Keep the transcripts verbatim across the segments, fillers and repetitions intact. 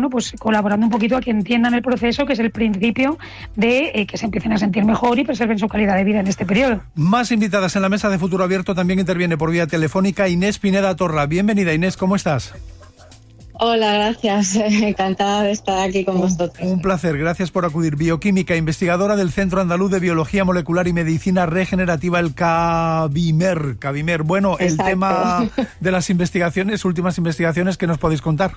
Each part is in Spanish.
bueno, pues colaborando un poquito a que entiendan el proceso, que es el principio de eh, que se empiecen a sentir mejor y preserven su calidad de vida en este periodo. Más invitadas en la mesa de Futuro Abierto. También interviene por vía telefónica Inés Pineda Torra. Bienvenida, Inés, ¿cómo estás? Hola, gracias. Encantada de estar aquí con un, vosotros. Un placer, gracias por acudir. Bioquímica, investigadora del Centro Andaluz de Biología Molecular y Medicina Regenerativa, el CABIMER. CABIMER. Bueno, Exacto. El tema de las investigaciones, últimas investigaciones, ¿qué nos podéis contar?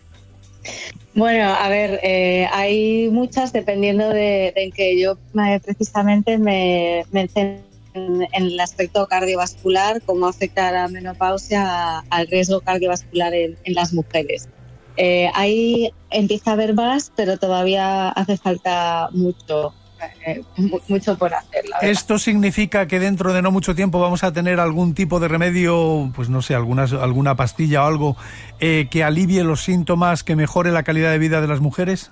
Bueno, a ver, eh, hay muchas dependiendo de, de en que yo eh, precisamente me, me centro en, en el aspecto cardiovascular, cómo afecta la menopausia al riesgo cardiovascular en, en las mujeres. Eh, ahí empieza a haber más, pero todavía hace falta mucho, eh, mucho por hacer. La verdad. ¿Esto significa que dentro de no mucho tiempo vamos a tener algún tipo de remedio, pues no sé, algunas, alguna pastilla o algo eh, que alivie los síntomas, que mejore la calidad de vida de las mujeres?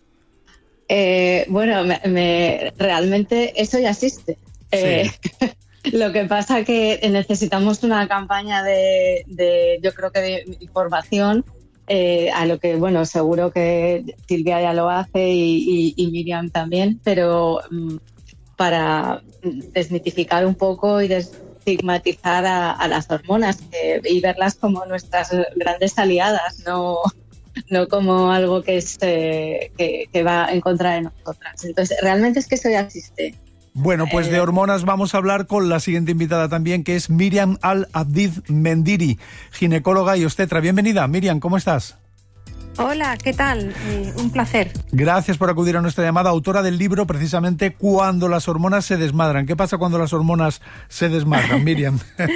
Eh, bueno, me, me, realmente eso ya existe. Sí. Eh, lo que pasa que necesitamos una campaña de, de yo creo que de información, eh, a lo que, bueno, seguro que Silvia ya lo hace y, y, y Miriam también, pero um, para desmitificar un poco y desestigmatizar a, a las hormonas que, y verlas como nuestras grandes aliadas, no, no como algo que, es, eh, que, que va en contra de nosotras. Entonces, realmente es que eso ya existe. Bueno, pues de hormonas vamos a hablar con la siguiente invitada también, que es Miriam Al-Abdid Mendiri, ginecóloga y obstetra. Bienvenida, Miriam, ¿cómo estás? Hola, ¿qué tal? Eh, un placer. Gracias por acudir a nuestra llamada, autora del libro precisamente Cuando las hormonas se desmadran. ¿Qué pasa cuando las hormonas se desmadran, Miriam?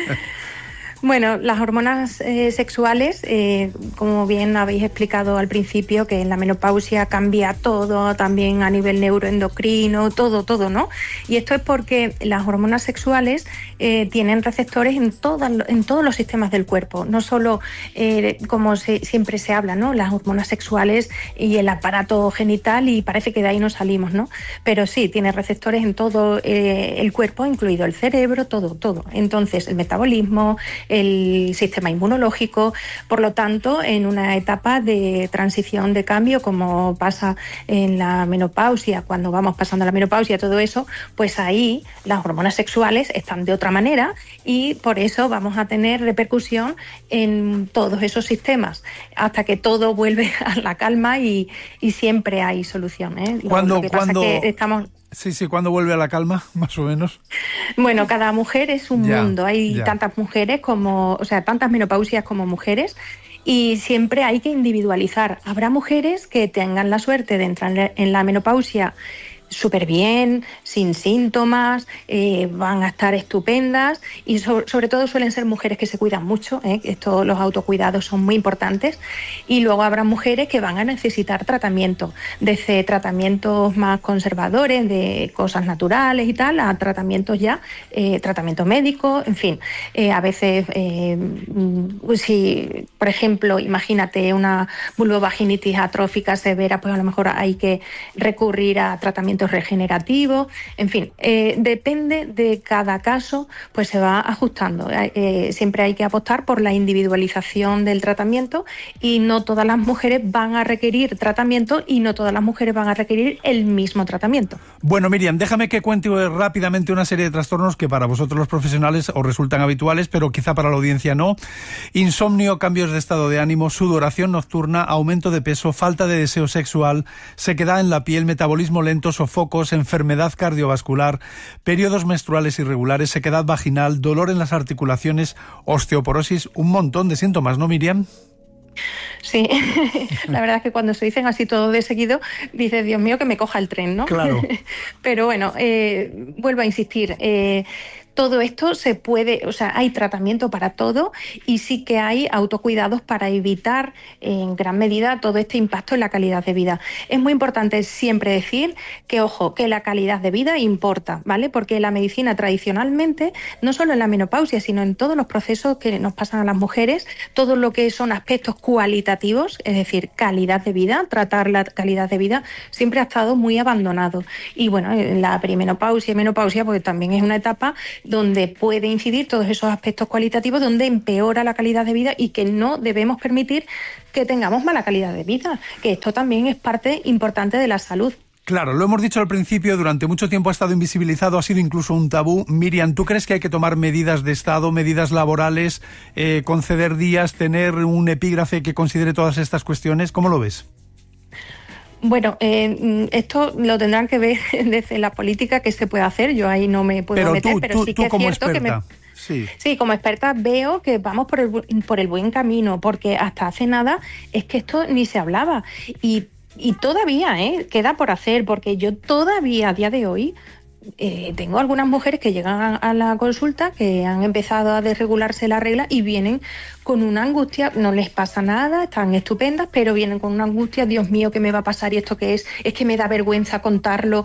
Bueno, las hormonas eh, sexuales, eh, como bien habéis explicado al principio, que en la menopausia cambia todo, también a nivel neuroendocrino, todo, todo, ¿no? Y esto es porque las hormonas sexuales eh, tienen receptores en, todas, en todos los sistemas del cuerpo, no solo eh, como se, siempre se habla, ¿no? Las hormonas sexuales y el aparato genital, y parece que de ahí no salimos, ¿no? Pero sí, tiene receptores en todo eh, el cuerpo, incluido el cerebro, todo, todo. Entonces, el metabolismo, el sistema inmunológico, por lo tanto, en una etapa de transición, de cambio, como pasa en la menopausia, cuando vamos pasando la menopausia, todo eso, pues ahí las hormonas sexuales están de otra manera y por eso vamos a tener repercusión en todos esos sistemas, hasta que todo vuelve a la calma y, y siempre hay solución, ¿eh? Lo, ¿Cuándo, lo que pasa cuándo... es que estamos... Sí, sí, ¿cuándo vuelve a la calma, más o menos? Bueno, cada mujer es un ya, mundo. Hay ya. tantas mujeres como, o sea, tantas menopausias como mujeres, y siempre hay que individualizar. Habrá mujeres que tengan la suerte de entrar en la menopausia súper bien, sin síntomas, eh, van a estar estupendas y sobre, sobre todo suelen ser mujeres que se cuidan mucho, ¿eh? Esto, los autocuidados son muy importantes, y luego habrá mujeres que van a necesitar tratamiento, desde tratamientos más conservadores, de cosas naturales y tal, a tratamientos ya, eh, tratamiento médico, en fin, eh, a veces, eh, si, por ejemplo, imagínate una vulvovaginitis atrófica severa, pues a lo mejor hay que recurrir a tratamientos regenerativos, en fin, eh, depende de cada caso, pues se va ajustando. Eh, siempre hay que apostar por la individualización del tratamiento, y no todas las mujeres van a requerir tratamiento y no todas las mujeres van a requerir el mismo tratamiento. Bueno, Miriam, déjame que cuente rápidamente una serie de trastornos que para vosotros los profesionales os resultan habituales, pero quizá para la audiencia no. Insomnio, cambios de estado de ánimo, sudoración nocturna, aumento de peso, falta de deseo sexual, sequedad en la piel, metabolismo lento, sofocos, enfermedad cardiovascular, periodos menstruales irregulares, sequedad vaginal, dolor en las articulaciones, osteoporosis, un montón de síntomas, ¿no, Miriam? Sí, la verdad es que cuando se dicen así todo de seguido, dices, Dios mío, que me coja el tren, ¿no? Claro. Pero bueno, eh, vuelvo a insistir, eh, todo esto se puede, o sea, hay tratamiento para todo, y sí que hay autocuidados para evitar en gran medida todo este impacto en la calidad de vida. Es muy importante siempre decir que, ojo, que la calidad de vida importa, ¿vale? Porque la medicina tradicionalmente, no solo en la menopausia, sino en todos los procesos que nos pasan a las mujeres, todo lo que son aspectos cualitativos, es decir, calidad de vida, tratar la calidad de vida, siempre ha estado muy abandonado. Y bueno, en la perimenopausia y menopausia, pues también es una etapa donde puede incidir todos esos aspectos cualitativos, donde empeora la calidad de vida y que no debemos permitir que tengamos mala calidad de vida, que esto también es parte importante de la salud. Claro, lo hemos dicho al principio, durante mucho tiempo ha estado invisibilizado, ha sido incluso un tabú. Miriam, ¿tú crees que hay que tomar medidas de Estado, medidas laborales, eh, conceder días, tener un epígrafe que considere todas estas cuestiones? ¿Cómo lo ves? Bueno, eh, esto lo tendrán que ver desde la política que se puede hacer. Yo ahí no me puedo pero meter, tú, pero tú, sí tú que es como cierto experta. que me... Sí. sí, como experta veo que vamos por el, por el buen camino, porque hasta hace nada es que esto ni se hablaba. Y, y todavía ¿eh? queda por hacer, porque yo todavía a día de hoy eh, tengo algunas mujeres que llegan a, a la consulta, que han empezado a desregularse la regla y vienen con una angustia, no les pasa nada, están estupendas, pero vienen con una angustia, Dios mío, ¿qué me va a pasar? ¿Y esto qué es? Es que me da vergüenza contarlo.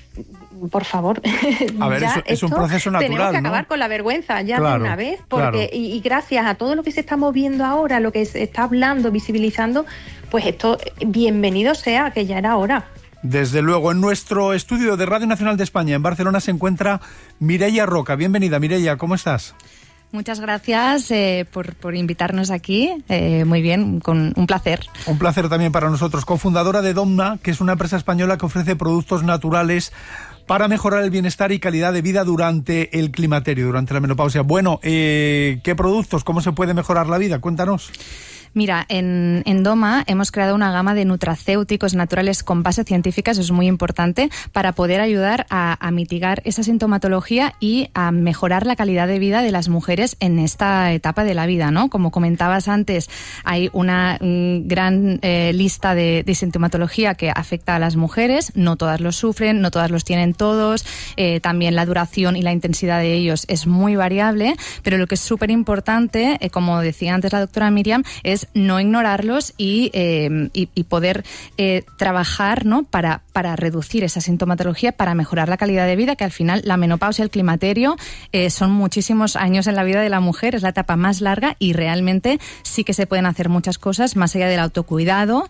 Por favor, a ver, ya es, es un proceso natural, tenemos que acabar ¿no? con la vergüenza ya claro, de una vez, porque claro. y, y gracias a todo lo que se está moviendo ahora, lo que se está hablando, visibilizando, pues esto, bienvenido sea, que ya era hora. Desde luego, en nuestro estudio de Radio Nacional de España, en Barcelona, se encuentra Mireia Roca. Bienvenida, Mireia, ¿cómo estás? Muchas gracias eh, por, por invitarnos aquí. Eh, muy bien, con un placer. Un placer también para nosotros. Cofundadora de Domna, que es una empresa española que ofrece productos naturales para mejorar el bienestar y calidad de vida durante el climaterio, durante la menopausia. Bueno, eh, ¿qué productos? ¿Cómo se puede mejorar la vida? Cuéntanos. Mira, en, en Doma hemos creado una gama de nutracéuticos naturales con base científica, eso es muy importante, para poder ayudar a, a mitigar esa sintomatología y a mejorar la calidad de vida de las mujeres en esta etapa de la vida, ¿no? Como comentabas antes, hay una mm, gran eh, lista de, de sintomatología que afecta a las mujeres, no todas los sufren, no todas los tienen todos, eh, también la duración y la intensidad de ellos es muy variable, pero lo que es súper importante, eh, como decía antes la doctora Miriam, es no ignorarlos y, eh, y, y poder eh, trabajar, ¿no? para, para reducir esa sintomatología, para mejorar la calidad de vida, que al final la menopausia y el climaterio eh, son muchísimos años en la vida de la mujer, es la etapa más larga y realmente sí que se pueden hacer muchas cosas más allá del autocuidado,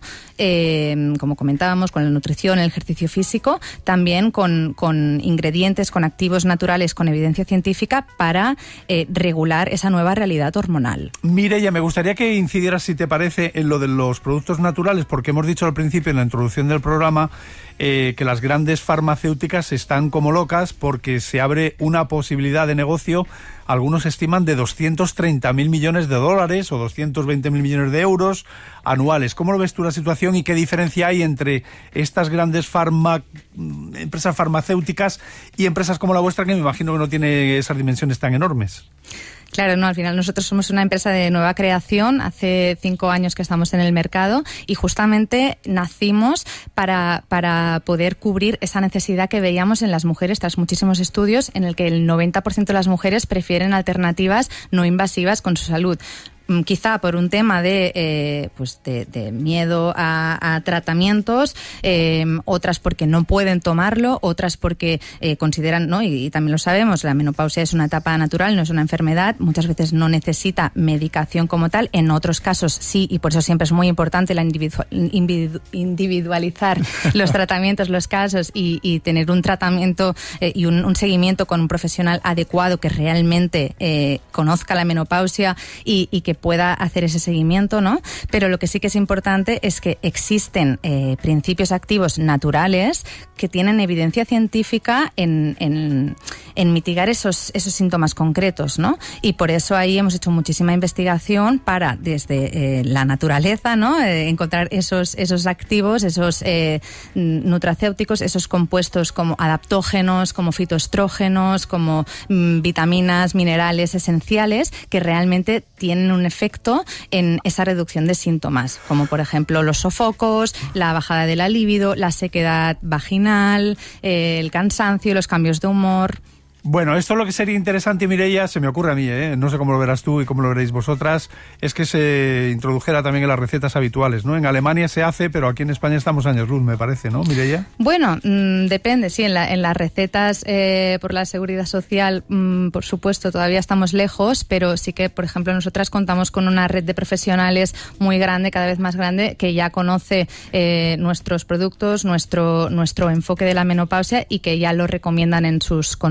eh, como comentábamos, con la nutrición, el ejercicio físico, también con, con ingredientes, con activos naturales, con evidencia científica para eh, regular esa nueva realidad hormonal. Mireia, me gustaría que incidieras, si te parece, en lo de los productos naturales, porque hemos dicho al principio en la introducción del programa eh, que las grandes farmacéuticas están como locas porque se abre una posibilidad de negocio, algunos estiman de doscientos treinta mil millones de dólares o doscientos veinte mil millones de euros anuales. ¿Cómo lo ves tú la situación y qué diferencia hay entre estas grandes farma... empresas farmacéuticas y empresas como la vuestra, que me imagino que no tiene esas dimensiones tan enormes? Claro, no, al final nosotros somos una empresa de nueva creación, hace cinco años que estamos en el mercado y justamente nacimos para, para poder cubrir esa necesidad que veíamos en las mujeres tras muchísimos estudios en el que el noventa por ciento de las mujeres prefieren alternativas no invasivas con su salud. Quizá por un tema de eh, pues de, de miedo a, a tratamientos, eh, otras porque no pueden tomarlo, otras porque eh, consideran, ¿no? Y, y también lo sabemos, la menopausia es una etapa natural, no es una enfermedad, muchas veces no necesita medicación como tal, en otros casos sí, y por eso siempre es muy importante la individu- individu- individualizar los tratamientos, los casos y, y tener un tratamiento eh, y un, un seguimiento con un profesional adecuado que realmente eh, conozca la menopausia y, y que pueda hacer ese seguimiento, ¿no? Pero lo que sí que es importante es que existen eh, principios activos naturales que tienen evidencia científica en, en, en mitigar esos, esos síntomas concretos, ¿no? Y por eso ahí hemos hecho muchísima investigación para, desde eh, la naturaleza, ¿no? Eh, encontrar esos, esos activos, esos eh, nutracéuticos, esos compuestos como adaptógenos, como fitoestrógenos, como mm, vitaminas, minerales esenciales que realmente tienen un efecto en esa reducción de síntomas, como por ejemplo los sofocos, la bajada de la libido, la sequedad vaginal, eh, el cansancio, los cambios de humor. Bueno, esto lo que sería interesante, Mireia, se me ocurre a mí, ¿eh? No sé cómo lo verás tú y cómo lo veréis vosotras, es que se introdujera también en las recetas habituales, ¿no? En Alemania se hace, pero aquí en España estamos años luz, me parece, ¿no, Mireia? Bueno, mmm, depende, sí, en, la, en las recetas eh, por la seguridad social, mmm, por supuesto, todavía estamos lejos, pero sí que, por ejemplo, nosotras contamos con una red de profesionales muy grande, cada vez más grande, que ya conoce eh, nuestros productos, nuestro, nuestro enfoque de la menopausia y que ya lo recomiendan en sus consultas.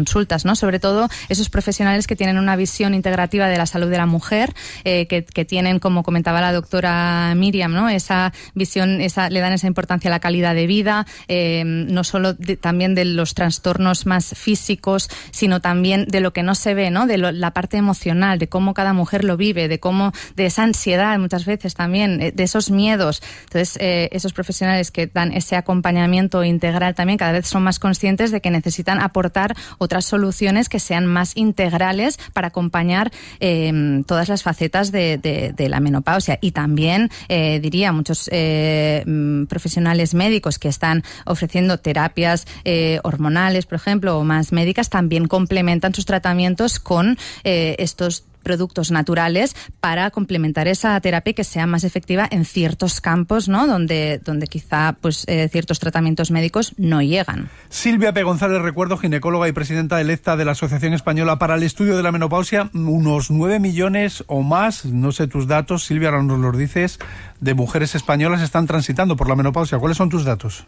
cosas, ¿no? Sobre todo esos profesionales que tienen una visión integrativa de la salud de la mujer, eh, que, que tienen, como comentaba la doctora Miriam, ¿no? Esa visión, esa, le dan esa importancia a la calidad de vida, eh, no solo de, también de los trastornos más físicos, sino también de lo que no se ve, ¿no? De lo, la parte emocional, de cómo cada mujer lo vive, de cómo, de esa ansiedad muchas veces también, de esos miedos. Entonces, eh, esos profesionales que dan ese acompañamiento integral también cada vez son más conscientes de que necesitan aportar otras soluciones que sean más integrales para acompañar eh, todas las facetas de, de, de la menopausia. Y también, eh, diría, muchos eh, profesionales médicos que están ofreciendo terapias eh, hormonales, por ejemplo, o más médicas, también complementan sus tratamientos con eh, estos productos naturales para complementar esa terapia que sea más efectiva en ciertos campos, ¿no? Donde, donde quizá pues eh, ciertos tratamientos médicos no llegan. Silvia P. González, recuerdo, ginecóloga y presidenta electa de la Asociación Española para el Estudio de la Menopausia, unos nueve millones o más, no sé tus datos, Silvia, ahora nos los dices, de mujeres españolas están transitando por la menopausia. ¿Cuáles son tus datos?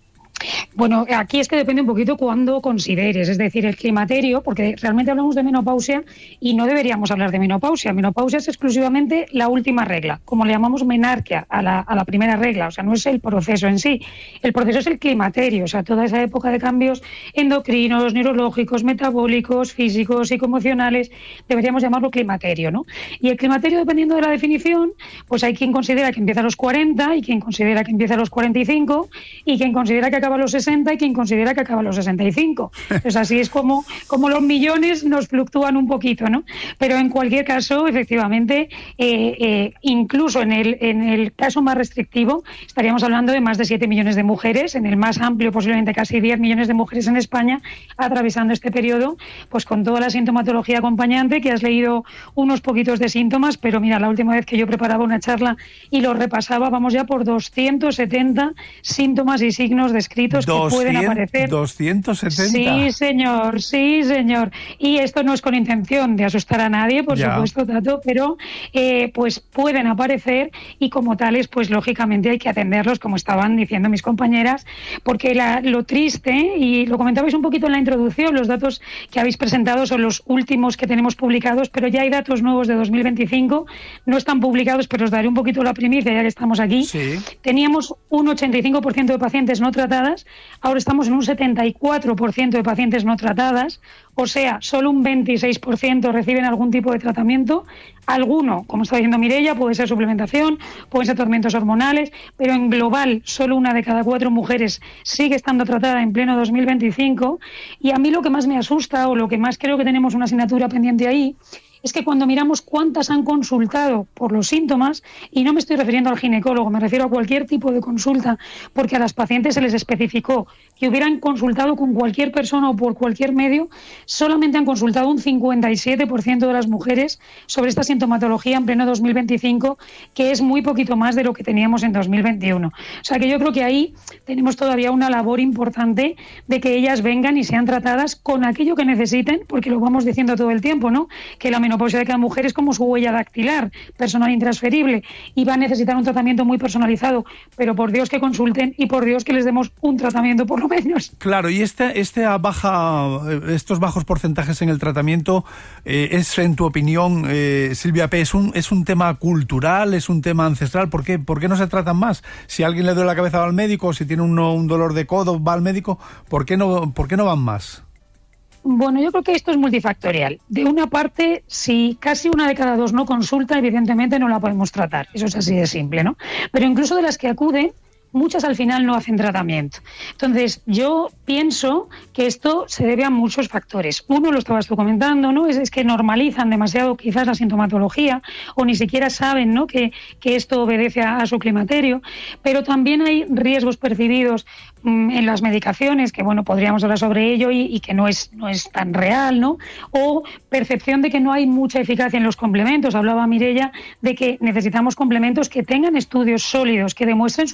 Bueno, aquí es que depende un poquito cuándo consideres, es decir, el climaterio, porque realmente hablamos de menopausia y no deberíamos hablar de menopausia. Menopausia es exclusivamente la última regla, como le llamamos menarquia a la, a la primera regla, o sea, no es el proceso en sí. El proceso es el climaterio, o sea, toda esa época de cambios endocrinos, neurológicos, metabólicos, físicos, psicoemocionales, deberíamos llamarlo climaterio, ¿no? Y el climaterio, dependiendo de la definición, pues hay quien considera que empieza a los cuarenta y quien considera que empieza a los cuarenta y cinco y quien considera que acaba a los sesenta y quien considera que acaba a los sesenta y cinco. Pues así es como, como los millones nos fluctúan un poquito, ¿no? Pero en cualquier caso, efectivamente, eh, eh, incluso en el, en el caso más restrictivo, estaríamos hablando de más de siete millones de mujeres, en el más amplio posiblemente casi diez millones de mujeres en España, atravesando este periodo, pues con toda la sintomatología acompañante, que has leído unos poquitos de síntomas, pero mira, la última vez que yo preparaba una charla y lo repasaba, vamos ya por doscientos setenta síntomas y signos descritos que pueden aparecer. ¿doscientos setenta? Sí, señor, sí, señor. Y esto no es con intención de asustar a nadie, por ya. supuesto, Tato, pero eh, pues pueden aparecer y como tales, pues lógicamente hay que atenderlos, como estaban diciendo mis compañeras, porque la, lo triste, y lo comentabais un poquito en la introducción, los datos que habéis presentado son los últimos que tenemos publicados, pero ya hay datos nuevos de dos mil veinticinco, no están publicados, pero os daré un poquito la primicia ya que estamos aquí. Sí. Teníamos un ochenta y cinco por ciento de pacientes no tratadas, ahora estamos en un setenta y cuatro por ciento de pacientes no tratadas, o sea, solo un veintiséis por ciento reciben algún tipo de tratamiento. Alguno, como está diciendo Mireia, puede ser suplementación, pueden ser tratamientos hormonales, pero en global solo una de cada cuatro mujeres sigue estando tratada en pleno dos mil veinticinco. Y a mí lo que más me asusta, o lo que más creo que tenemos una asignatura pendiente ahí, es que cuando miramos cuántas han consultado por los síntomas, y no me estoy refiriendo al ginecólogo, me refiero a cualquier tipo de consulta, porque a las pacientes se les especificó que hubieran consultado con cualquier persona o por cualquier medio, solamente han consultado un cincuenta y siete por ciento de las mujeres sobre esta sintomatología en pleno dos mil veinticinco, que es muy poquito más de lo que teníamos en dos mil veintiuno. O sea que yo creo que ahí tenemos todavía una labor importante de que ellas vengan y sean tratadas con aquello que necesiten, porque lo vamos diciendo todo el tiempo, ¿no? Que la menopausia de cada mujer es como su huella dactilar, personal intransferible, y va a necesitar un tratamiento muy personalizado, pero por Dios que consulten y por Dios que les demos un tratamiento por lo menos. Claro, y este, este baja, estos bajos porcentajes en el tratamiento, eh, es, en tu opinión, eh, Silvia P., ¿es un, es un tema cultural, es un tema ancestral? ¿Por qué, ¿Por qué no se tratan más? Si a alguien le duele la cabeza va al médico, si tiene uno, un dolor de codo va al médico, ¿por qué no, por qué no van más? Bueno, yo creo que esto es multifactorial. De una parte, si casi una de cada dos no consulta, evidentemente no la podemos tratar. Eso es así de simple, ¿no? Pero incluso de las que acuden, muchas al final no hacen tratamiento. Entonces, yo pienso que esto se debe a muchos factores. Uno, lo estabas tú comentando, ¿no? Es, es que normalizan demasiado quizás la sintomatología o ni siquiera saben, ¿no? que, que esto obedece a, a su climaterio. Pero también hay riesgos percibidos mmm, en las medicaciones, que bueno, podríamos hablar sobre ello y, y que no es, no es tan real, ¿no? O percepción de que no hay mucha eficacia en los complementos. Hablaba Mireia de que necesitamos complementos que tengan estudios sólidos, que demuestren su eficacia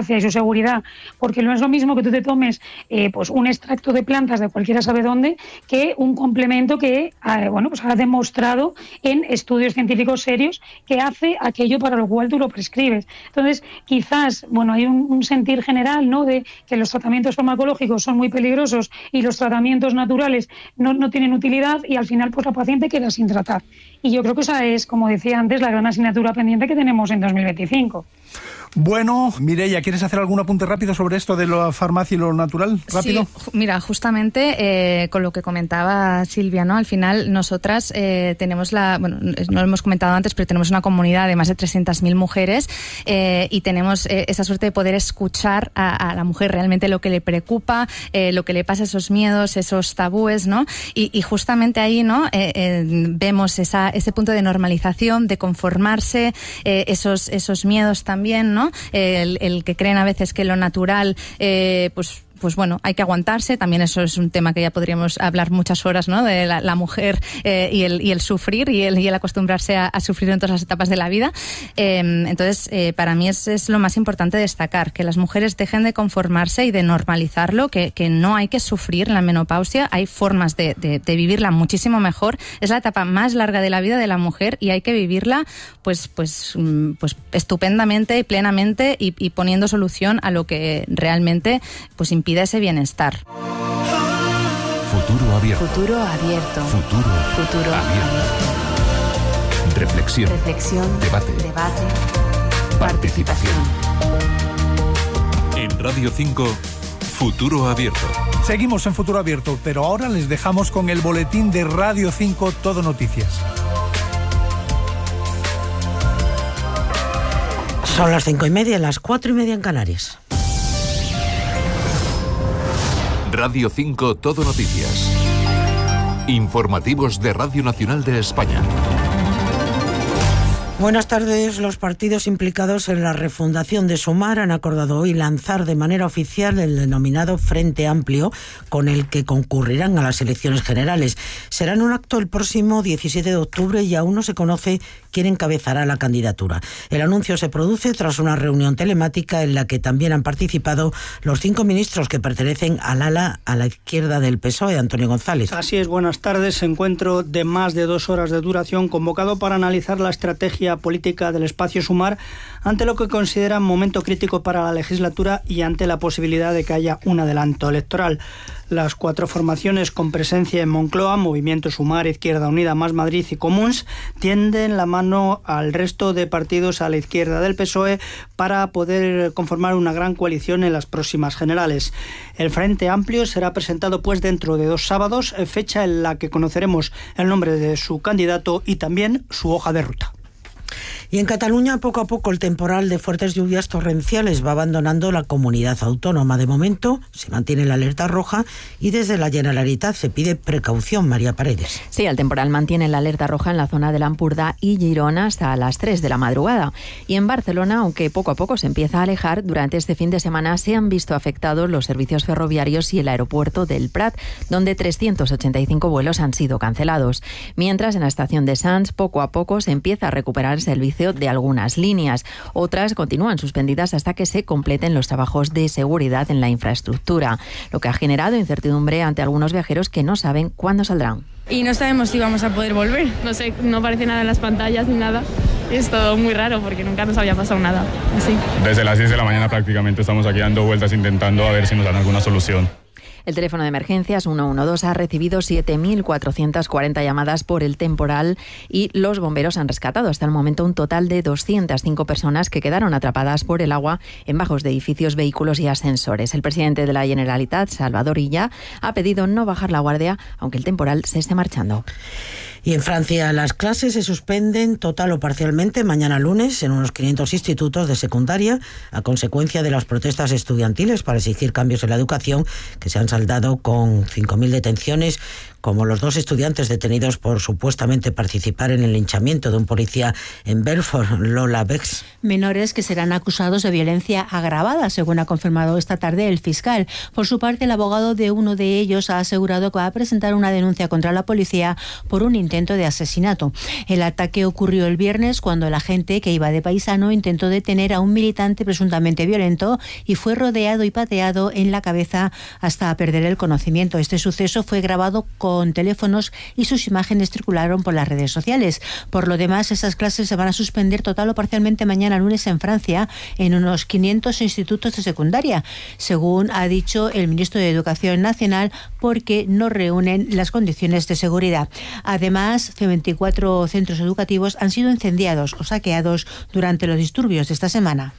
eficacia y su seguridad, porque no es lo mismo que tú te tomes eh, pues un extracto de plantas de cualquiera sabe dónde que un complemento que eh, bueno, pues ha demostrado en estudios científicos serios que hace aquello para lo cual tú lo prescribes. Entonces, quizás, bueno, hay un, un sentir general, ¿no?, de que los tratamientos farmacológicos son muy peligrosos y los tratamientos naturales no, no tienen utilidad, y al final pues la paciente queda sin tratar. Y yo creo que esa es, como decía antes, la gran asignatura pendiente que tenemos en dos mil veinticinco. Bueno, Mireia, ¿quieres hacer algún apunte rápido sobre esto de la farmacia y lo natural? ¿Rápido? Sí, mira, justamente eh, con lo que comentaba Silvia, ¿no? Al final nosotras eh, tenemos la, bueno, no lo hemos comentado antes, pero tenemos una comunidad de más de trescientas mil mujeres eh, y tenemos eh, esa suerte de poder escuchar a, a la mujer realmente lo que le preocupa, eh, lo que le pasa, esos miedos, esos tabúes, ¿no? Y, y justamente ahí, ¿no? Eh, eh, vemos esa, ese punto de normalización, de conformarse, eh, esos, esos miedos también, ¿no? El, el que creen a veces que lo natural, eh, pues pues bueno, hay que aguantarse. También eso es un tema que ya podríamos hablar muchas horas, ¿no? De la, la mujer eh, y, el, y el sufrir y el, y el acostumbrarse a, a sufrir en todas las etapas de la vida. Eh, entonces, eh, para mí es, es lo más importante destacar, que las mujeres dejen de conformarse y de normalizarlo, que, que no hay que sufrir la menopausia. Hay formas de, de, de vivirla muchísimo mejor. Es la etapa más larga de la vida de la mujer y hay que vivirla pues, pues, pues estupendamente y plenamente y, y poniendo solución a lo que realmente pues impide pide ese bienestar. Futuro abierto. Futuro abierto. Futuro, Futuro abierto. abierto. Reflexión. Reflexión. Debate. Debate. Participación. En Radio cinco, Futuro abierto. Seguimos en Futuro Abierto, pero ahora les dejamos con el boletín de Radio cinco Todo Noticias. Son las cinco y media, las cuatro y media en Canarias. Radio cinco Todo Noticias. Informativos de Radio Nacional de España. Buenas tardes. Los partidos implicados en la refundación de Sumar han acordado hoy lanzar de manera oficial el denominado Frente Amplio, con el que concurrirán a las elecciones generales. Será en un acto el próximo diecisiete de octubre y aún no se conoce quién encabezará la candidatura. El anuncio se produce tras una reunión telemática en la que también han participado los cinco ministros que pertenecen al ala a la izquierda del P S O E. Antonio González. Así es, buenas tardes. Encuentro de más de dos horas de duración convocado para analizar la estrategia política del espacio Sumar ante lo que consideran momento crítico para la legislatura y ante la posibilidad de que haya un adelanto electoral. Las cuatro formaciones con presencia en Moncloa, Movimiento Sumar, Izquierda Unida, Más Madrid y Comuns, tienden la mano al resto de partidos a la izquierda del P S O E para poder conformar una gran coalición en las próximas generales. El Frente Amplio será presentado pues dentro de dos sábados, fecha en la que conoceremos el nombre de su candidato y también su hoja de ruta. Y en Cataluña, poco a poco, el temporal de fuertes lluvias torrenciales va abandonando la comunidad autónoma. De momento, se mantiene la alerta roja y desde la Generalitat se pide precaución. María Paredes. Sí, el temporal mantiene la alerta roja en la zona de Lampurdá y Girona hasta las tres de la madrugada. Y en Barcelona, aunque poco a poco se empieza a alejar, durante este fin de semana se han visto afectados los servicios ferroviarios y el aeropuerto del Prat, donde trescientos ochenta y cinco vuelos han sido cancelados. Mientras, en la estación de Sants, poco a poco se empieza a recuperar el servicio de algunas líneas. Otras continúan suspendidas hasta que se completen los trabajos de seguridad en la infraestructura, lo que ha generado incertidumbre ante algunos viajeros que no saben cuándo saldrán. Y no sabemos si vamos a poder volver. No sé, no aparece nada en las pantallas ni nada. Es todo muy raro porque nunca nos había pasado nada así. Desde las diez de la mañana prácticamente estamos aquí dando vueltas intentando a ver si nos dan alguna solución. El teléfono de emergencias ciento doce ha recibido siete mil cuatrocientas cuarenta llamadas por el temporal y los bomberos han rescatado hasta el momento un total de doscientas cinco personas que quedaron atrapadas por el agua en bajos de edificios, vehículos y ascensores. El presidente de la Generalitat, Salvador Illa, ha pedido no bajar la guardia aunque el temporal se esté marchando. Y en Francia las clases se suspenden total o parcialmente mañana lunes en unos quinientos institutos de secundaria a consecuencia de las protestas estudiantiles para exigir cambios en la educación que se han saldado con cinco mil detenciones como los dos estudiantes detenidos por supuestamente participar en el linchamiento de un policía en Belfort. Lola Bex. Menores que serán acusados de violencia agravada, según ha confirmado esta tarde el fiscal. Por su parte, el abogado de uno de ellos ha asegurado que va a presentar una denuncia contra la policía por un intento de asesinato. El ataque ocurrió el viernes cuando el agente que iba de paisano intentó detener a un militante presuntamente violento y fue rodeado y pateado en la cabeza hasta perder el conocimiento. Este suceso fue grabado con teléfonos y sus imágenes circularon por las redes sociales. Por lo demás, esas clases se van a suspender total o parcialmente mañana lunes en Francia en unos quinientos institutos de secundaria, según ha dicho el ministro de Educación Nacional, porque no reúnen las condiciones de seguridad. Además, veinticuatro centros educativos han sido incendiados o saqueados durante los disturbios de esta semana.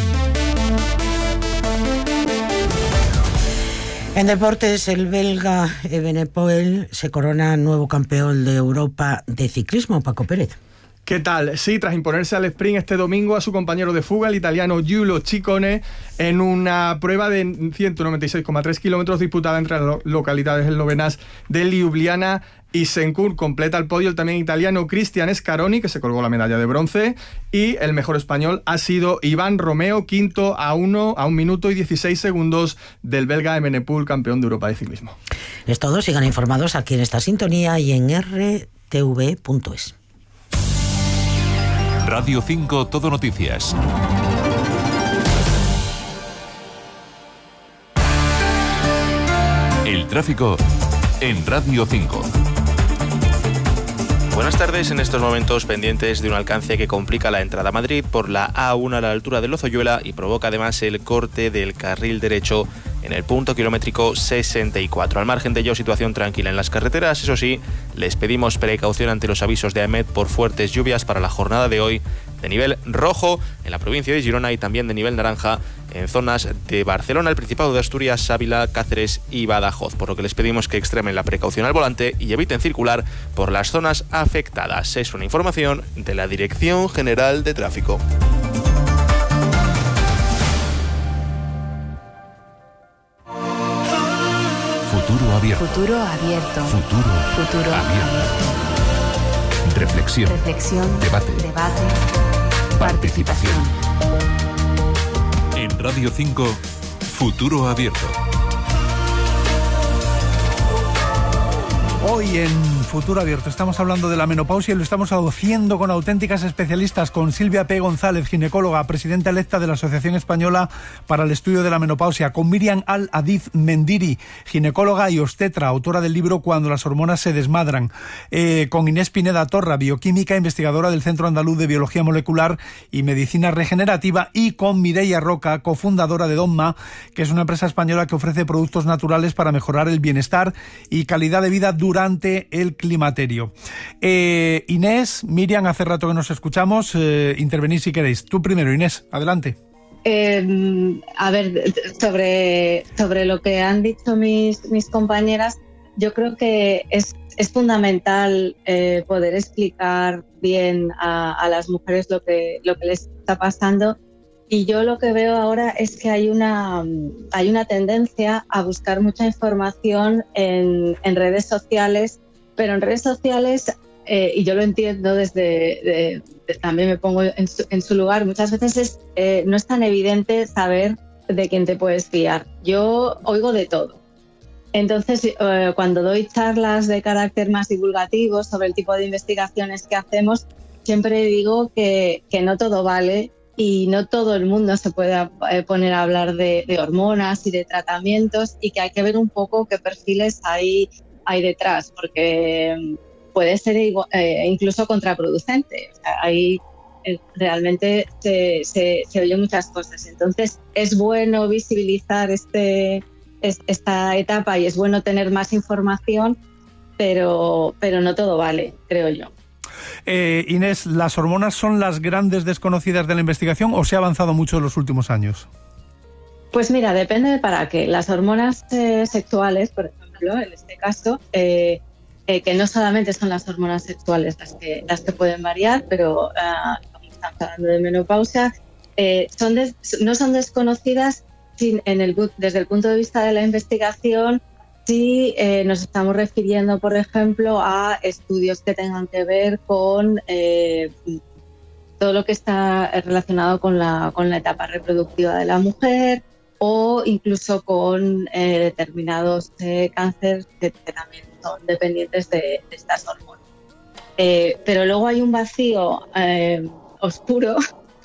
En deportes, el belga Evenepoel se corona nuevo campeón de Europa de ciclismo. Paco Pérez. ¿Qué tal? Sí, tras imponerse al sprint este domingo a su compañero de fuga, el italiano Giulio Ciccone, en una prueba de ciento noventa y seis coma tres kilómetros disputada entre las localidades eslovenas de Ljubljana y Sencur. Completa el podio el también italiano Cristian Scaroni, que se colgó la medalla de bronce, y el mejor español ha sido Iván Romeo, quinto a uno a un minuto y dieciséis segundos del belga Evenepoel, campeón de Europa de ciclismo. Es todo, sigan informados aquí en esta sintonía y en erre te ve punto es. Radio cinco Todo Noticias. El tráfico en Radio cinco. Buenas tardes. En estos momentos pendientes de un alcance que complica la entrada a Madrid por la A uno a la altura de Lozoyuela y provoca además el corte del carril derecho en el punto kilométrico sesenta y cuatro. Al margen de ello, situación tranquila en las carreteras. Eso sí, les pedimos precaución ante los avisos de AEMET por fuertes lluvias para la jornada de hoy, de nivel rojo en la provincia de Girona y también de nivel naranja en zonas de Barcelona, el Principado de Asturias, Ávila, Cáceres y Badajoz, por lo que les pedimos que extremen la precaución al volante y eviten circular por las zonas afectadas. Es una información de la Dirección General de Tráfico. Futuro abierto. Futuro abierto. Futuro, Futuro abierto. Reflexión. Reflexión. Debate. Debate. Participación. En Radio cinco, Futuro Abierto. Hoy en Futuro Abierto estamos hablando de la menopausia y lo estamos haciendo con auténticas especialistas, con Silvia P. González, ginecóloga, presidenta electa de la Asociación Española para el Estudio de la Menopausia, con Miriam Al-Adif Mendiri, ginecóloga y obstetra, autora del libro Cuando las hormonas se desmadran, eh, con Inés Pineda Torra, bioquímica, investigadora del Centro Andaluz de Biología Molecular y Medicina Regenerativa, y con Mireia Roca, cofundadora de Donma, que es una empresa española que ofrece productos naturales para mejorar el bienestar y calidad de vida durante durante el climaterio. Eh, Inés, Miriam, hace rato que nos escuchamos, eh, intervenid si queréis. Tú primero, Inés, adelante. Eh, a ver, sobre, sobre lo que han dicho mis, mis compañeras, yo creo que es, es fundamental eh, poder explicar bien a, a las mujeres lo que, lo que les está pasando. Y yo lo que veo ahora es que hay una, hay una tendencia a buscar mucha información en, en redes sociales, pero en redes sociales, eh, y yo lo entiendo desde, de, de, también me pongo en su, en su lugar, muchas veces es, eh, no es tan evidente saber de quién te puedes fiar. Yo oigo de todo. Entonces, eh, cuando doy charlas de carácter más divulgativo sobre el tipo de investigaciones que hacemos, siempre digo que, que no todo vale. Y no todo el mundo se puede poner a hablar de, de hormonas y de tratamientos, y que hay que ver un poco qué perfiles hay, hay detrás, porque puede ser igual, eh, incluso contraproducente. O sea, ahí eh, realmente se, se, se oyen muchas cosas. Entonces es bueno visibilizar este, es, esta etapa y es bueno tener más información, pero, pero no todo vale, creo yo. Eh, Inés, ¿las hormonas son las grandes desconocidas de la investigación o se ha avanzado mucho en los últimos años? Pues mira, depende de para qué. Las hormonas eh, sexuales, por ejemplo, en este caso, eh, eh, que no solamente son las hormonas sexuales las que, las que pueden variar, pero uh, como estamos hablando de menopausia, eh, son des, no son desconocidas sin, en el, desde el punto de vista de la investigación. sí eh, nos estamos refiriendo, por ejemplo, a estudios que tengan que ver con eh, todo lo que está relacionado con la, con la etapa reproductiva de la mujer, o incluso con eh, determinados eh, cánceres que, que también son dependientes de, de estas hormonas. Eh, pero luego hay un vacío eh, oscuro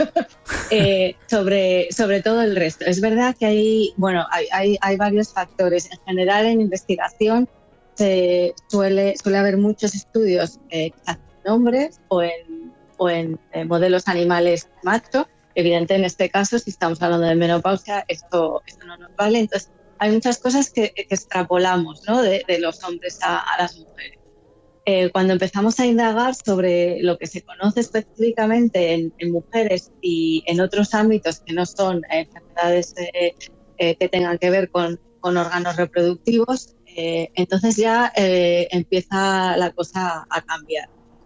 eh, sobre, sobre todo el resto. Es verdad que hay, bueno, hay, hay, hay varios factores. En general, en investigación se suele, suele haber muchos estudios eh, que se hacen en hombres o en, o en eh, modelos animales macho. Evidente, en este caso, si estamos hablando de menopausia, esto, esto no nos vale. Entonces, hay muchas cosas que, que extrapolamos, ¿no?, de, de los hombres a, a las mujeres. Eh, cuando empezamos a indagar sobre lo que se conoce específicamente en, en mujeres y en otros ámbitos que no son eh, enfermedades eh, eh, que tengan que ver con, con órganos reproductivos, eh, entonces ya eh, empieza la cosa a cambiar.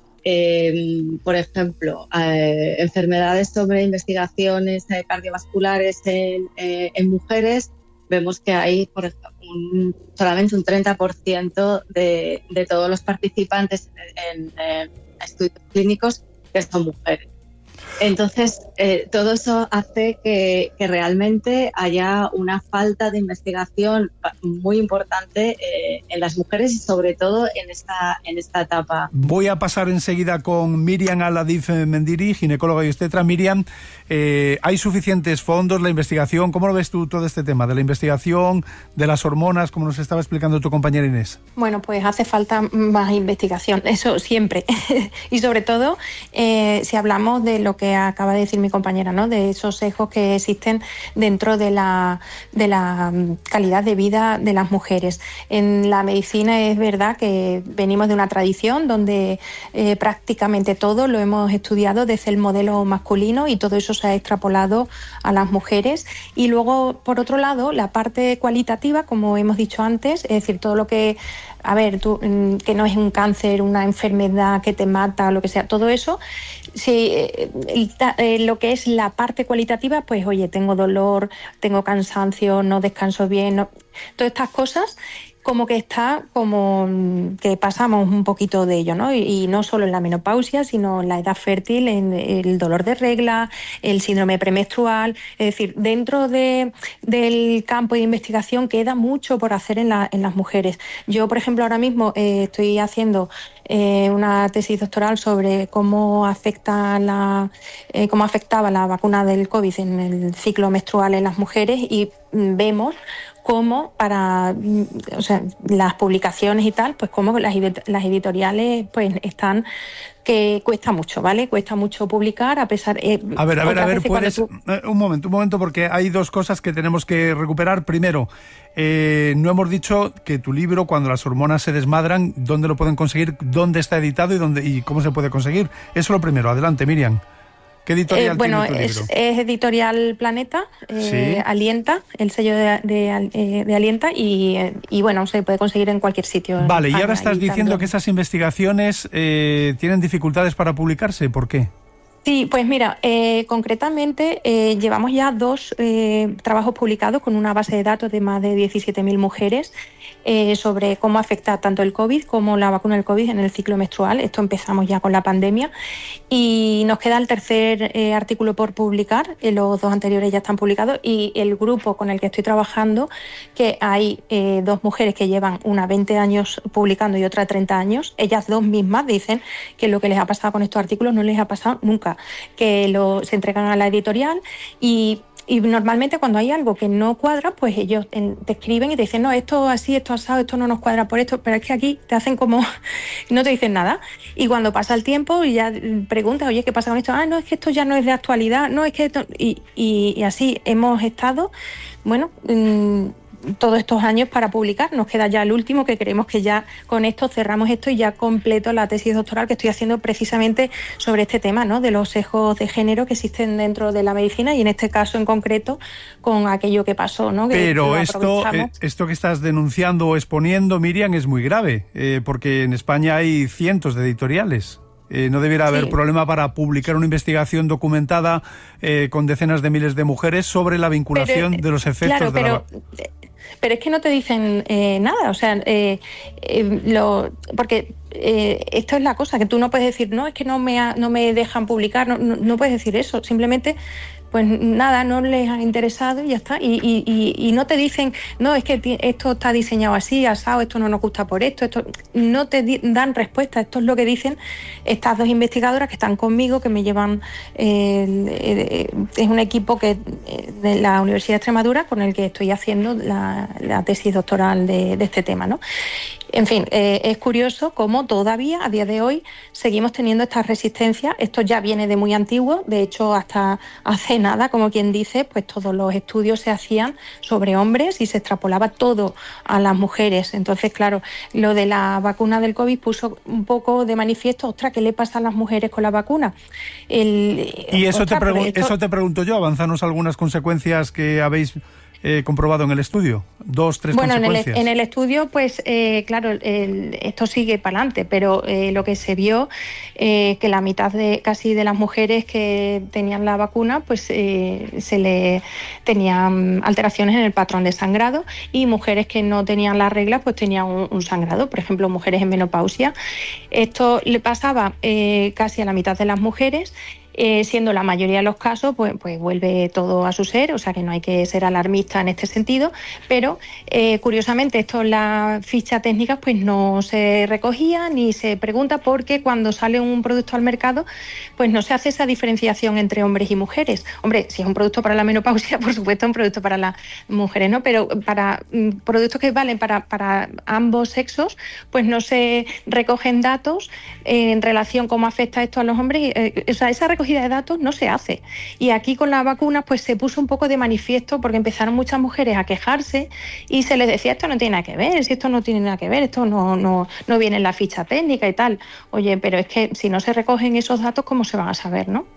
Eh, por ejemplo, eh, enfermedades sobre investigaciones eh, cardiovasculares en, eh, en mujeres, vemos que hay, por ejemplo, un, solamente un treinta por ciento de, de todos los participantes en, en, en estudios clínicos que son mujeres. Entonces, eh, todo eso hace que, que realmente haya una falta de investigación muy importante eh, en las mujeres y sobre todo en esta, en esta etapa. Voy a pasar enseguida con Miriam Aladif Mendiri, ginecóloga y obstetra. Miriam, eh, ¿hay suficientes fondos, la investigación? ¿Cómo lo ves tú todo este tema de la investigación, de las hormonas, como nos estaba explicando tu compañera Inés? Bueno, pues hace falta más investigación, eso siempre. Y sobre todo, eh, si hablamos de lo que acaba de decir mi compañera, ¿no?, de esos sesgos que existen dentro de la, de la calidad de vida de las mujeres. En la medicina es verdad que venimos de una tradición donde eh, prácticamente todo lo hemos estudiado desde el modelo masculino y todo eso se ha extrapolado a las mujeres. Y luego, por otro lado, la parte cualitativa, como hemos dicho antes, es decir, todo lo que, a ver, tú, que no es un cáncer, una enfermedad que te mata o lo que sea, todo eso, sí, eh, eh, lo que es la parte cualitativa, pues oye, tengo dolor, tengo cansancio, no descanso bien, no, todas estas cosas como que está como que pasamos un poquito de ello, ¿no? Y, y no solo en la menopausia, sino en la edad fértil, en el dolor de regla, el síndrome premenstrual. Es decir, dentro de, del campo de investigación queda mucho por hacer en, la, en las mujeres. Yo, por ejemplo, ahora mismo eh, estoy haciendo eh, una tesis doctoral sobre cómo afecta la, eh, cómo afectaba la vacuna del COVID en el ciclo menstrual en las mujeres y mm, vemos cómo para, o sea, las publicaciones y tal, pues cómo las, las editoriales pues están, que cuesta mucho, ¿vale? Cuesta mucho publicar, a pesar... Eh, a ver, a ver, a ver, puedes... Tú... Un momento, un momento, porque hay dos cosas que tenemos que recuperar. Primero, eh, no hemos dicho que tu libro, Cuando las hormonas se desmadran, ¿dónde lo pueden conseguir? ¿Dónde está editado y, dónde, y cómo se puede conseguir? Eso lo primero. Adelante, Miriam. ¿Qué editorial eh, bueno, tiene tu libro? Es, es editorial Planeta, eh, ¿sí? Alienta, el sello de, de, de Alienta y, y bueno, se puede conseguir en cualquier sitio. Vale, y ahora estás diciendo que esas investigaciones eh, tienen dificultades para publicarse, ¿por qué? Sí, pues mira, eh, concretamente eh, llevamos ya dos eh, trabajos publicados con una base de datos de más de diecisiete mil mujeres eh, sobre cómo afecta tanto el COVID como la vacuna del COVID en el ciclo menstrual. Esto empezamos ya con la pandemia y nos queda el tercer eh, artículo por publicar. Eh, los dos anteriores ya están publicados y el grupo con el que estoy trabajando, que hay eh, dos mujeres que llevan una veinte años publicando y otra treinta años, ellas dos mismas dicen que lo que les ha pasado con estos artículos no les ha pasado nunca, que lo, se entregan a la editorial y, y normalmente cuando hay algo que no cuadra, pues ellos en, te escriben y te dicen, no, esto así, esto asado, esto no nos cuadra por esto, pero es que aquí te hacen como, no te dicen nada. Y cuando pasa el tiempo y ya preguntas, oye, ¿qué pasa con esto? Ah, no, es que esto ya no es de actualidad, no, es que esto... Y, y, y así hemos estado, bueno... Mmm, todos estos años para publicar. Nos queda ya el último, que creemos que ya con esto cerramos esto y ya completo la tesis doctoral que estoy haciendo precisamente sobre este tema, ¿no?, de los sesgos de género que existen dentro de la medicina y en este caso en concreto con aquello que pasó, ¿no? Que Pero esto, eh, esto que estás denunciando o exponiendo, Miriam, es muy grave, eh, porque en España hay cientos de editoriales. Eh, no debiera haber sí. problema para publicar una investigación documentada eh, con decenas de miles de mujeres sobre la vinculación pero, de los efectos claro, de pero, la... pero es que no te dicen eh, nada, o sea, eh, eh, lo, porque eh, esto es la cosa, que tú no puedes decir, no, es que no me, ha, no me dejan publicar, no, no, no puedes decir eso, simplemente... pues nada, no les ha interesado y ya está. Y, y, y, y no te dicen, no, es que esto está diseñado así, asado, esto no nos gusta por esto, esto no te di- dan respuesta. Esto es lo que dicen estas dos investigadoras que están conmigo, que me llevan, eh, eh, es un equipo que de la Universidad de Extremadura con el que estoy haciendo la, la tesis doctoral de, de este tema, ¿no? En fin, eh, es curioso cómo todavía a día de hoy seguimos teniendo esta resistencia. Esto ya viene de muy antiguo, de hecho hasta hace nada, como quien dice, pues todos los estudios se hacían sobre hombres y se extrapolaba todo a las mujeres. Entonces, claro, lo de la vacuna del COVID puso un poco de manifiesto, ostras, ¿qué le pasa a las mujeres con la vacuna? El, y eso, ostras, te pregu- esto... eso te pregunto yo, avanzanos algunas consecuencias que habéis... Eh, comprobado en el estudio? Dos, tres bueno, consecuencias. Bueno, en, en el estudio, pues eh, claro, el, esto sigue para adelante, pero eh, lo que se vio, eh, que la mitad de casi de las mujeres que tenían la vacuna, pues eh, se le tenían alteraciones en el patrón de sangrado, y mujeres que no tenían las reglas, pues tenían un, un sangrado, por ejemplo, mujeres en menopausia. Esto le pasaba eh, casi a la mitad de las mujeres. Eh, siendo la mayoría de los casos, pues, pues vuelve todo a su ser, o sea que no hay que ser alarmista en este sentido, pero eh, curiosamente esto en la ficha técnica pues no se recogía ni se pregunta, porque cuando sale un producto al mercado pues no se hace esa diferenciación entre hombres y mujeres. Hombre, si es un producto para la menopausia, por supuesto un producto para las mujeres, ¿no? Pero para mm, productos que valen para, para ambos sexos, pues no se recogen datos eh, en relación a cómo afecta esto a los hombres. Eh, o sea, esa recogida de datos no se hace. Y aquí con la vacuna pues se puso un poco de manifiesto, porque empezaron muchas mujeres a quejarse y se les decía, esto no tiene nada que ver, si esto no tiene nada que ver, esto no, no, no viene en la ficha técnica y tal. Oye, pero es que si no se recogen esos datos, ¿cómo se van a saber, no?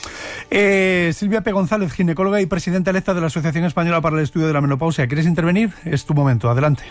Eh, Silvia P. González, ginecóloga y presidenta electa de la Asociación Española para el Estudio de la Menopausia. ¿Quieres intervenir? Es tu momento, adelante.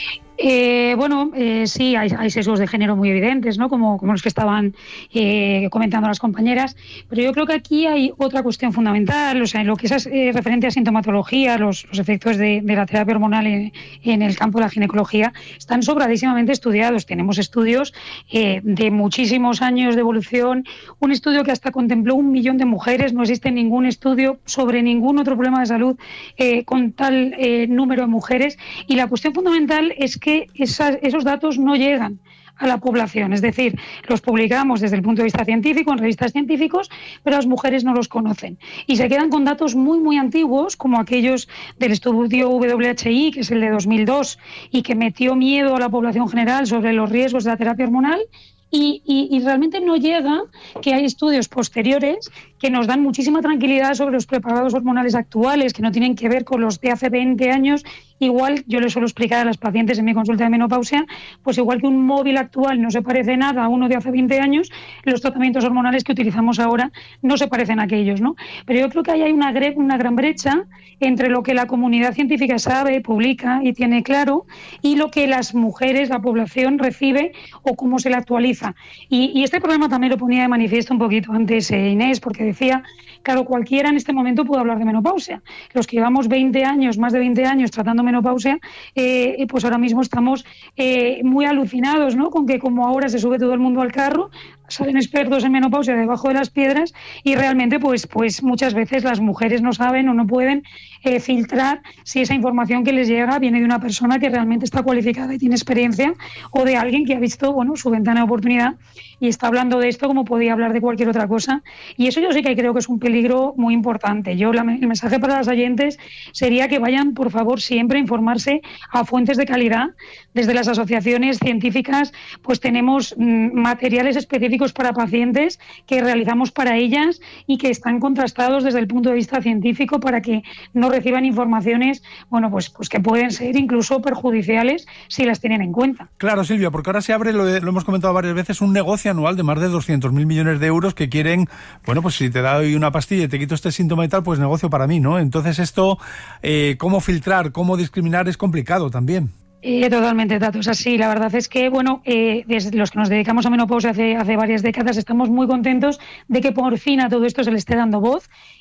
Eh, bueno, eh, sí, hay, hay sesgos de género muy evidentes, ¿no? Como, como los que estaban eh, comentando las compañeras, pero yo creo que aquí hay otra cuestión fundamental, o sea, en lo que es eh, referente a sintomatología, los, los efectos de, de la terapia hormonal en, en el campo de la ginecología están sobradísimamente estudiados. Tenemos estudios eh, de muchísimos años de evolución, un estudio que hasta contempló un millón de mujeres, no existe ningún estudio sobre ningún otro problema de salud eh, con tal eh, número de mujeres, y la cuestión fundamental es que esas, esos datos no llegan a la población, es decir, los publicamos desde el punto de vista científico en revistas científicos, pero las mujeres no los conocen y se quedan con datos muy muy antiguos, como aquellos del estudio W H I, que es el de dos mil dos y que metió miedo a la población general sobre los riesgos de la terapia hormonal. Y, y, y realmente no llega que hay estudios posteriores que nos dan muchísima tranquilidad sobre los preparados hormonales actuales, que no tienen que ver con los de hace veinte años. Igual, yo les suelo explicar a las pacientes en mi consulta de menopausia, pues igual que un móvil actual no se parece nada a uno de hace veinte años, los tratamientos hormonales que utilizamos ahora no se parecen a aquellos, ¿no? Pero yo creo que ahí hay una, una gran brecha entre lo que la comunidad científica sabe, publica y tiene claro, y lo que las mujeres, la población, recibe o cómo se le actualiza. Y, y este problema también lo ponía de manifiesto un poquito antes eh, Inés, porque decía, claro, cualquiera en este momento puede hablar de menopausia. Los que llevamos veinte años, más de veinte años tratando menopausia, eh, pues ahora mismo estamos eh, muy alucinados, ¿no? Con que como ahora se sube todo el mundo al carro, salen expertos en menopausia debajo de las piedras y realmente pues, pues muchas veces las mujeres no saben o no pueden eh, filtrar si esa información que les llega viene de una persona que realmente está cualificada y tiene experiencia, o de alguien que ha visto, bueno, su ventana de oportunidad y está hablando de esto como podía hablar de cualquier otra cosa. Y eso yo sí que creo que es un peligro muy importante. Yo la, el mensaje para las oyentes sería que vayan, por favor, siempre a informarse a fuentes de calidad. Desde las asociaciones científicas pues tenemos mmm, materiales específicos para pacientes que realizamos para ellas y que están contrastados desde el punto de vista científico para que no reciban informaciones, bueno, pues, pues que pueden ser incluso perjudiciales si las tienen en cuenta. Claro, Silvia, porque ahora se abre, lo, lo hemos comentado varias veces, un negocio anual de más de doscientos mil millones de euros que quieren, bueno, pues si te doy una pastilla y te quito este síntoma y tal, pues negocio para mí, ¿no? Entonces esto, eh, cómo filtrar, cómo discriminar es complicado también. Eh, totalmente, Tato, es así. La verdad es que, bueno, eh, desde los que nos dedicamos a menopausia hace, hace varias décadas estamos muy contentos de que por fin a todo esto se le esté dando voz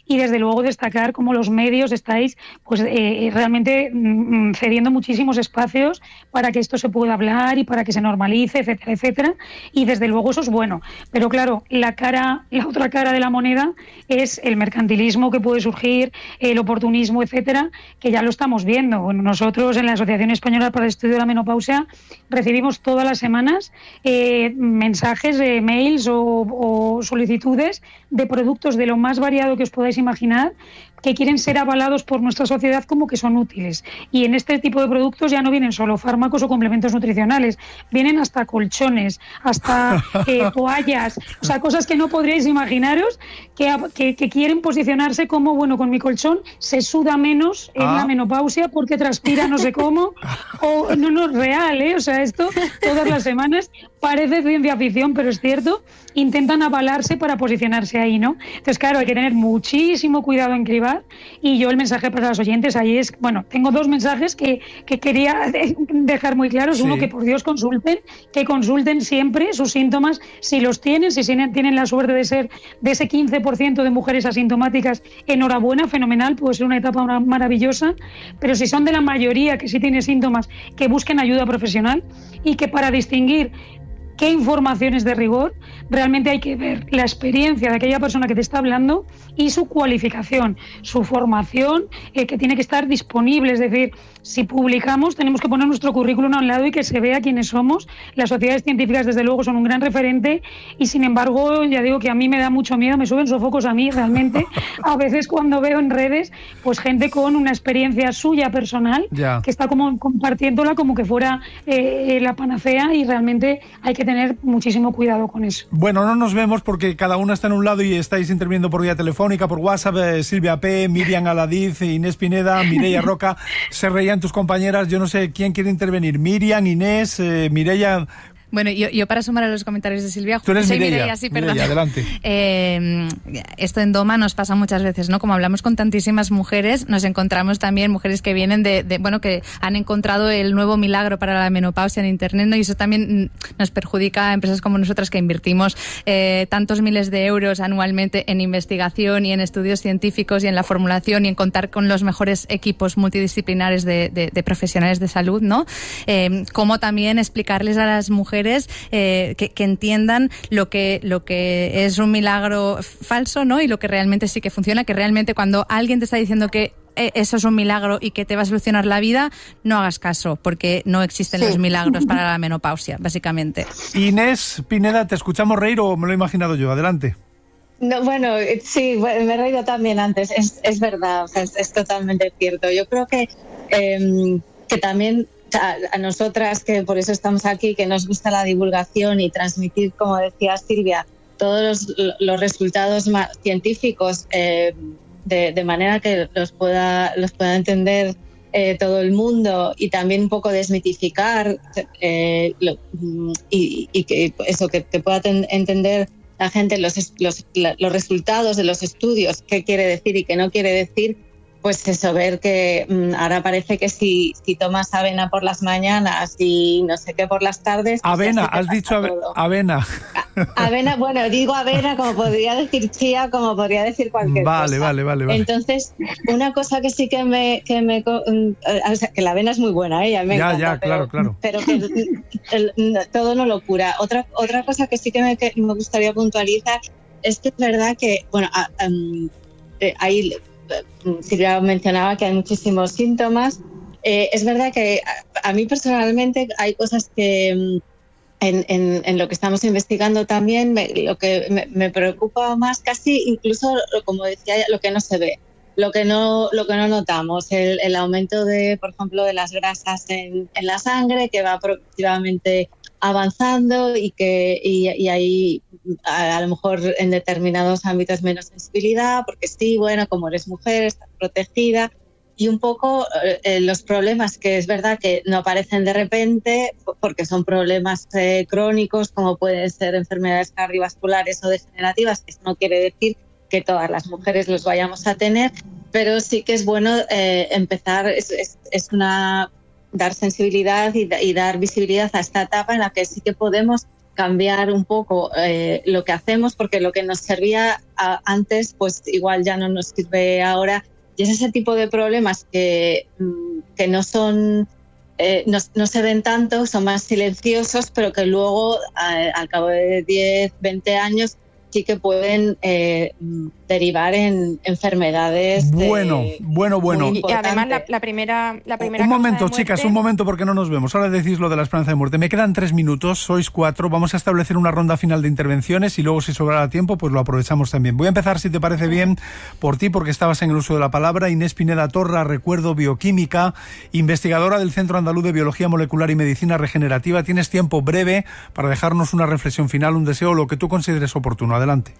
y desde luego destacar cómo los medios estáis pues eh, realmente mm, cediendo muchísimos espacios para que esto se pueda hablar y para que se normalice, etcétera, etcétera, y desde luego eso es bueno. Pero claro, la cara, la otra cara de la moneda es el mercantilismo que puede surgir, el oportunismo, etcétera, que ya lo estamos viendo. Bueno, nosotros en la Asociación Española para el Estudio de la Menopausia recibimos todas las semanas eh, mensajes, eh, mails o, o solicitudes de productos de lo más variado que os podáis imaginar, que quieren ser avalados por nuestra sociedad como que son útiles. Y en este tipo de productos ya no vienen solo fármacos o complementos nutricionales, vienen hasta colchones, hasta eh, toallas, o sea, cosas que no podríais imaginaros, que, que, que quieren posicionarse como, bueno, con mi colchón se suda menos en ah. la menopausia porque transpira no sé cómo, o no, no, real, ¿eh? O sea, esto todas las semanas parece ciencia ficción, pero es cierto, intentan avalarse para posicionarse ahí, ¿no? Entonces, claro, hay que tener muchísimo cuidado en cribar, y yo el mensaje para los oyentes ahí es, bueno, tengo dos mensajes que, que quería dejar muy claros. Sí. Uno, que por Dios consulten, que consulten siempre sus síntomas, si los tienen, si tienen la suerte de ser de ese quince por ciento de mujeres asintomáticas, enhorabuena, fenomenal, puede ser una etapa maravillosa, pero si son de la mayoría que sí tiene síntomas, que busquen ayuda profesional, y que para distinguir qué información es de rigor, realmente hay que ver la experiencia de aquella persona que te está hablando y su cualificación, su formación, eh, que tiene que estar disponible. Es decir, si publicamos, tenemos que poner nuestro currículum a un lado y que se vea quiénes somos. Las sociedades científicas, desde luego, son un gran referente, y sin embargo, ya digo que a mí me da mucho miedo, me suben sofocos a mí realmente, a veces cuando veo en redes, pues gente con una experiencia suya personal, ya. que está como compartiéndola como que fuera eh, la panacea, y realmente hay que tener muchísimo cuidado con eso. Bueno, no nos vemos porque cada una está en un lado y estáis interviniendo por vía telefónica, por WhatsApp, eh, Silvia P., Miriam Aladiz, Inés Pineda, Mireia Roca. Se reían tus compañeras, yo no sé quién quiere intervenir. Miriam, Inés, eh, Mireia... Bueno, yo, yo para sumar a los comentarios de Silvia, tú eres soy Mireia, Mireia, sí, perdón. Mireia, adelante. Eh, esto en Doma nos pasa muchas veces, ¿no? Como hablamos con tantísimas mujeres, nos encontramos también mujeres que vienen de, de bueno, que han encontrado el nuevo milagro para la menopausia en Internet, ¿no? Y eso también nos perjudica a empresas como nosotras, que invertimos eh, tantos miles de euros anualmente en investigación y en estudios científicos y en la formulación y en contar con los mejores equipos multidisciplinares de, de, de profesionales de salud, ¿no? Eh, como también explicarles a las mujeres Eh, que, que entiendan lo que lo que es un milagro falso, ¿no? Y lo que realmente sí que funciona, que realmente cuando alguien te está diciendo que eso es un milagro y que te va a solucionar la vida, no hagas caso, porque no existen sí. los milagros para la menopausia, básicamente. Inés Pineda, ¿te escuchamos reír o me lo he imaginado yo? Adelante. No, bueno, sí, me he reído también antes, es, es verdad, o sea, es, es totalmente cierto. Yo creo que, eh, que también a, a nosotras, que por eso estamos aquí, que nos gusta la divulgación y transmitir, como decía Silvia, todos los, los resultados científicos eh, de, de manera que los pueda, los pueda entender eh, todo el mundo, y también un poco desmitificar eh, lo, y, y que eso, que, que pueda ten, entender la gente los, los, los resultados de los estudios, qué quiere decir y qué no quiere decir. Pues eso, ver que mmm, ahora parece que si, si tomas avena por las mañanas y no sé qué por las tardes... Pues avena, has dicho ave, avena. A, avena, bueno, digo avena como podría decir chía, como podría decir cualquier vale, cosa. Vale, vale, vale. Entonces, una cosa que sí que me... Que, me, o sea, que la avena es muy buena, ¿eh? Ya, me ya, encanta, ya, pero, claro, claro. Pero que el, el, todo no lo cura. Otra, otra cosa que sí que me, que me gustaría puntualizar es que es verdad que, bueno, um, eh, hay... Silvia mencionaba que hay muchísimos síntomas. Eh, es verdad que a, a mí personalmente hay cosas que en, en, en lo que estamos investigando también me, lo que me, me preocupa más, casi incluso, como decía, lo que no se ve, lo que no, lo que no notamos, el, el aumento de, por ejemplo, de las grasas en, en la sangre, que va progresivamente avanzando y que y, y hay a, a lo mejor en determinados ámbitos menos sensibilidad, porque sí, bueno, como eres mujer, estás protegida, y un poco eh, los problemas que es verdad que no aparecen de repente porque son problemas eh, crónicos, como pueden ser enfermedades cardiovasculares o degenerativas, que eso no quiere decir que todas las mujeres los vayamos a tener, pero sí que es bueno eh, empezar, es, es, es una... dar sensibilidad y, y dar visibilidad a esta etapa en la que sí que podemos cambiar un poco eh, lo que hacemos, porque lo que nos servía a, antes, pues igual ya no nos sirve ahora. Y es ese tipo de problemas que, que no son, eh, no, no se ven tanto, son más silenciosos, pero que luego, a, al cabo de diez, veinte años, sí que pueden eh, derivar en enfermedades. Bueno, de, bueno, bueno. Y además la, la primera, la primera un momento, muerte... chicas, un momento porque no nos vemos. Ahora decís lo de la esperanza de muerte. Me quedan tres minutos, sois cuatro. Vamos a establecer una ronda final de intervenciones y luego, si sobrará tiempo, pues lo aprovechamos también. Voy a empezar, si te parece bien, por ti, porque estabas en el uso de la palabra. Inés Pineda Torra, recuerdo, bioquímica, investigadora del Centro Andaluz de Biología Molecular y Medicina Regenerativa. Tienes tiempo breve para dejarnos una reflexión final, un deseo, lo que tú consideres oportuno. Adelante.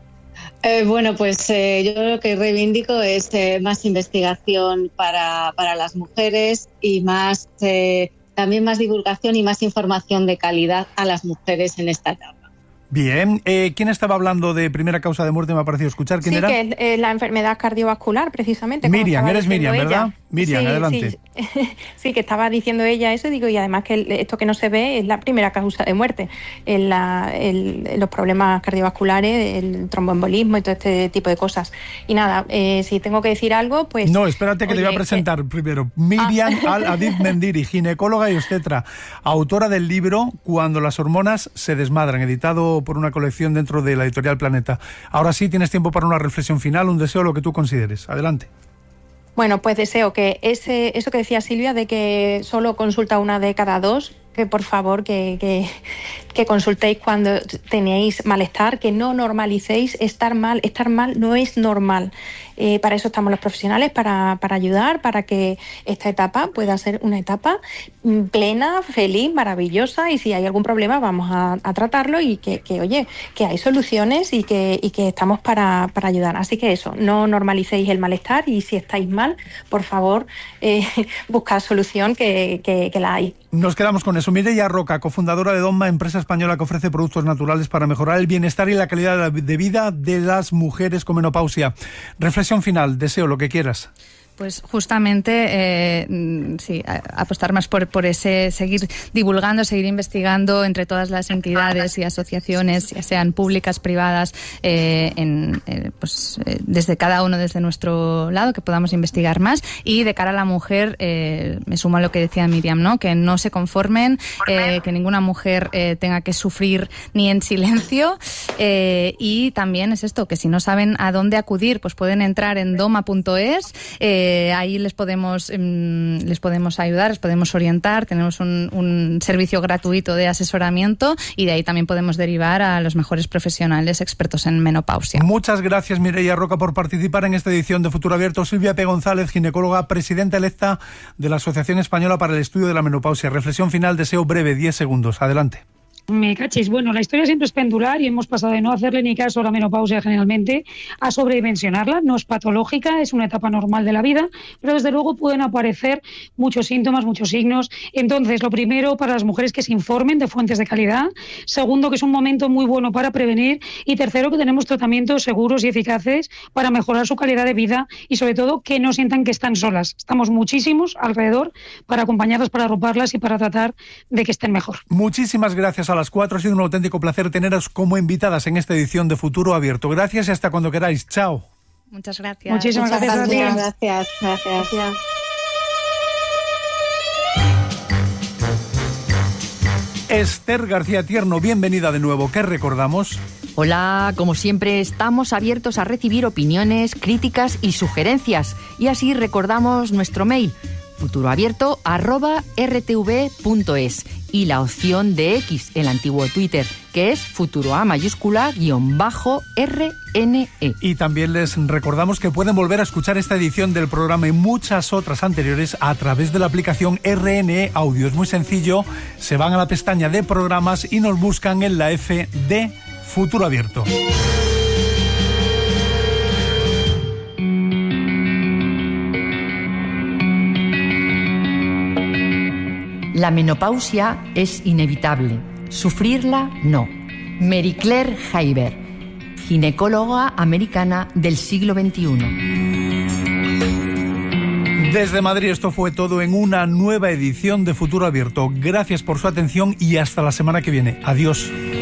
Eh, bueno, pues eh, yo lo que reivindico es eh, más investigación para, para las mujeres y más eh, también más divulgación y más información de calidad a las mujeres en esta etapa. Bien, eh, ¿quién estaba hablando de primera causa de muerte? Me ha parecido escuchar. ¿Quién sí, era? Sí, que es eh, la enfermedad cardiovascular, precisamente. Miriam, eres Miriam, ella. ¿verdad? Miriam, sí, adelante. Sí, sí, que estaba diciendo ella eso, digo, y además que esto que no se ve es la primera causa de muerte. En la, el, los problemas cardiovasculares, el tromboembolismo y todo este tipo de cosas. Y nada, eh, si tengo que decir algo, pues... No, espérate que oye, te voy a presentar que... primero. Miriam ah. Al-Adib Mendiri, ginecóloga y obstetra, autora del libro Cuando las hormonas se desmadran, editado por una colección dentro de la editorial Planeta. Ahora sí, tienes tiempo para una reflexión final, un deseo, lo que tú consideres. Adelante. Bueno, pues deseo que ese, eso que decía Silvia, de que solo consulta una de cada dos, que por favor que, que, que consultéis cuando tenéis malestar, que no normalicéis estar mal. Estar mal no es normal. Eh, para eso estamos los profesionales, para, para ayudar, para que esta etapa pueda ser una etapa plena, feliz, maravillosa, y si hay algún problema vamos a, a tratarlo y que, que, oye, que hay soluciones y que, y que estamos para, para ayudar. Así que eso, no normalicéis el malestar y si estáis mal, por favor, eh, buscad solución que, que, que la hay. Nos quedamos con eso. Mireia Roca, cofundadora de Donma, empresa española que ofrece productos naturales para mejorar el bienestar y la calidad de vida de las mujeres con menopausia. Reflexión final, deseo, lo que quieras. Pues justamente, eh, sí, apostar más por, por ese, seguir divulgando, seguir investigando entre todas las entidades y asociaciones, ya sean públicas, privadas, eh, en, eh, pues eh, desde cada uno, desde nuestro lado, que podamos investigar más. Y de cara a la mujer, eh, me sumo a lo que decía Miriam, ¿no? Que no se conformen, eh, que ninguna mujer eh, tenga que sufrir ni en silencio. Eh, y también es esto, que si no saben a dónde acudir, pues pueden entrar en doma punto es, eh, Eh, ahí les podemos eh, les podemos ayudar, les podemos orientar, tenemos un, un servicio gratuito de asesoramiento y de ahí también podemos derivar a los mejores profesionales expertos en menopausia. Muchas gracias, Mireia Roca, por participar en esta edición de Futuro Abierto. Silvia P. González, ginecóloga, presidenta electa de la Asociación Española para el Estudio de la Menopausia. Reflexión final, deseo breve, diez segundos. Adelante. Me cachis. Bueno, la historia siempre es pendular y hemos pasado de no hacerle ni caso a la menopausia generalmente a sobredimensionarla. No es patológica, es una etapa normal de la vida, pero desde luego pueden aparecer muchos síntomas, muchos signos. Entonces, lo primero, para las mujeres, que se informen de fuentes de calidad. Segundo, que es un momento muy bueno para prevenir. Y tercero, que tenemos tratamientos seguros y eficaces para mejorar su calidad de vida y, sobre todo, que no sientan que están solas. Estamos muchísimos alrededor para acompañarlas, para arroparlas y para tratar de que estén mejor. Muchísimas gracias a las cuatro. Ha sido un auténtico placer teneros como invitadas en esta edición de Futuro Abierto. Gracias y hasta cuando queráis. Chao. Muchas gracias. Muchísimas Muchas gracias. Gracias. Gracias. Gracias. gracias. Esther García Tierno, bienvenida de nuevo. ¿Qué recordamos? Hola, como siempre estamos abiertos a recibir opiniones, críticas y sugerencias. Y así recordamos nuestro mail, futuroabierto arroba r t v punto es, y la opción de X, el antiguo Twitter, que es futuroa mayúscula guión bajo R N E. Y también les recordamos que pueden volver a escuchar esta edición del programa y muchas otras anteriores a través de la aplicación R N E Audio. Es muy sencillo, se van a la pestaña de programas y nos buscan en la F de Futuro Abierto. La menopausia es inevitable, sufrirla no. Mary Claire Heiber, ginecóloga americana del siglo veintiuno. Desde Madrid esto fue todo en una nueva edición de Futuro Abierto. Gracias por su atención y hasta la semana que viene. Adiós.